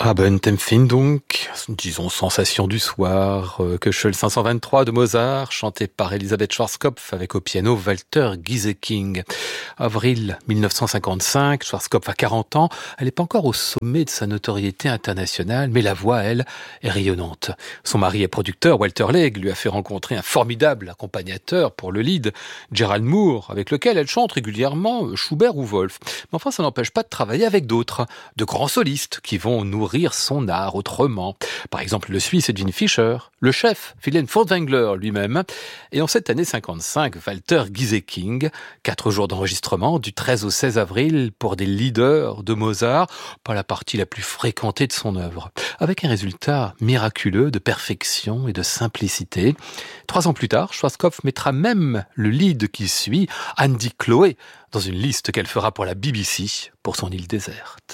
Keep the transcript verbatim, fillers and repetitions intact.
Abendempfindung, disons sensation du soir, euh, Köchel cinq cent vingt-trois de Mozart, chanté par Elisabeth Schwarzkopf avec au piano Walter Gieseking. Avril mille neuf cent cinquante-cinq, Schwarzkopf a quarante ans, elle n'est pas encore au sommet de sa notoriété internationale, mais la voix, elle, est rayonnante. Son mari est producteur, Walter Legg, lui a fait rencontrer un formidable accompagnateur pour le lead, Gerald Moore, avec lequel elle chante régulièrement Schubert ou Wolf. Mais enfin, ça n'empêche pas de travailler avec d'autres, de grands solistes qui vont nourrir son art autrement. Par exemple, le Suisse Edwin Fischer, le chef Wilhelm Furtwängler lui-même, et en cette année cinquante-cinq, Walter Gieseking, quatre jours d'enregistrement du treize au seize avril pour des leaders de Mozart, pas la partie la plus fréquentée de son œuvre, avec un résultat miraculeux de perfection et de simplicité. Trois ans plus tard, Schwarzkopf mettra même le lead qui suit, Andy Chloé, dans une liste qu'elle fera pour la B B C pour son île déserte.